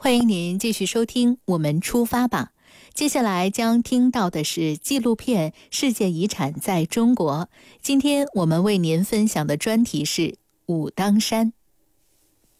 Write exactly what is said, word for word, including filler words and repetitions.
欢迎您继续收听我们出发吧。接下来将听到的是纪录片《世界遗产在中国》。今天我们为您分享的专题是武当山。